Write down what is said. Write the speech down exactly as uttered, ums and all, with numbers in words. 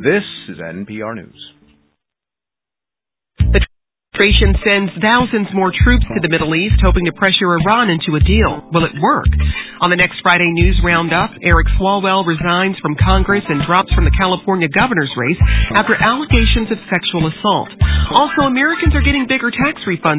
This is N P R News. The administration sends thousands more troops to the Middle East, hoping to pressure Iran into a deal. Will it work? On the next Friday News Roundup, Eric Swalwell resigns from Congress and drops from the California governor's race after allegations of sexual assault. Also, Americans are getting bigger tax refunds